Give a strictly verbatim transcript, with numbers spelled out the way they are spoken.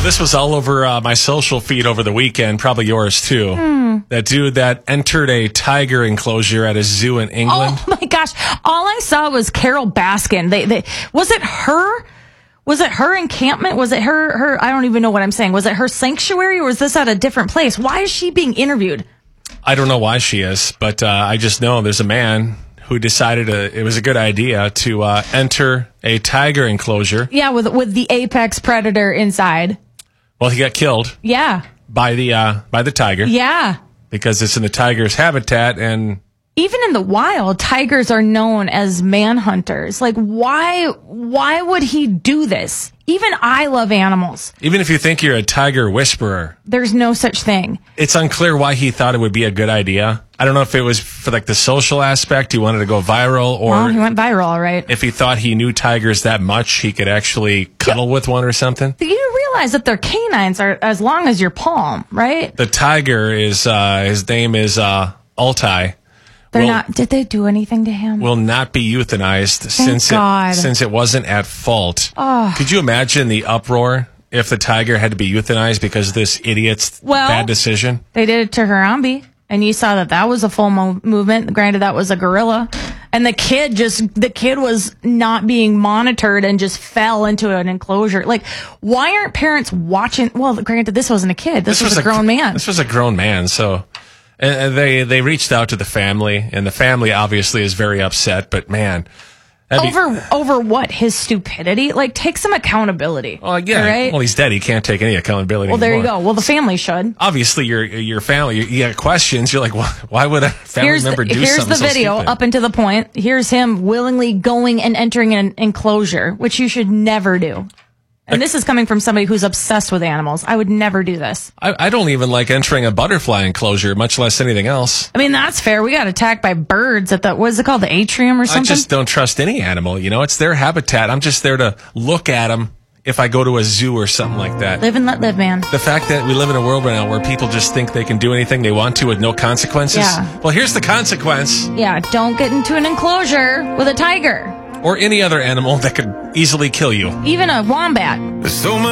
This was all over uh, my social feed over the weekend, probably yours too. Mm. That dude that entered a tiger enclosure at a zoo in England. Oh my gosh! All I saw was Carol Baskin. They, they was it her? Was it her encampment? Was it her? Her? I don't even know what I'm saying. Was it her sanctuary, or was this at a different place? Why is she being interviewed? I don't know why she is, but uh, I just know there's a man who decided uh, it was a good idea to uh, enter a tiger enclosure. Yeah, with with the apex predator inside. Well, he got killed. Yeah. By the uh, by the tiger. Yeah. Because it's in the tiger's habitat, and even in the wild, tigers are known as manhunters. Like, why? Why would he do this? Even I love animals. Even if you think you're a tiger whisperer, there's no such thing. It's unclear why he thought it would be a good idea. I don't know if it was for like the social aspect, he wanted to go viral, or well, he went viral, all right. If he thought he knew tigers that much, he could actually cuddle yeah. with one or something. You realize that their canines are as long as your palm, right? The tiger is uh, his name is uh, Altai. They're will, not. Did they do anything to him? Will not be euthanized Thank since God. it since it wasn't at fault. Oh. Could you imagine the uproar if the tiger had to be euthanized because of this idiot's well, bad decision? They did it to Harambe, and you saw that that was a full mo- movement. Granted, that was a gorilla, and the kid just the kid was not being monitored and just fell into an enclosure. Like, why aren't parents watching? Well, granted, this wasn't a kid. This, this was, was a grown man. This was a grown man, so. And they they reached out to the family, and the family obviously is very upset. But man, over be, over what? His stupidity? Like, take some accountability. Well, yeah. Right? Well, he's dead. He can't take any accountability. Well, there anymore. you go. Well, the family should. Obviously, your your family. You, you got questions. You're like, why, why would a family here's member the, do here's something the video so stupid? Up and to the point. Here's him willingly going and entering an enclosure, which you should never do. And this is coming from somebody who's obsessed with animals. I would never do this. I, I don't even like entering a butterfly enclosure, much less anything else. I mean, that's fair. We got attacked by birds at the, what is it called, the atrium or something? I just don't trust any animal. You know, it's their habitat. I'm just there to look at them if I go to a zoo or something like that. Live and let live, man. The fact that we live in a world right now where people just think they can do anything they want to with no consequences. Yeah. Well, here's the consequence. Yeah, don't get into an enclosure with a tiger. Or any other animal that could easily kill you. Even a wombat. There's so much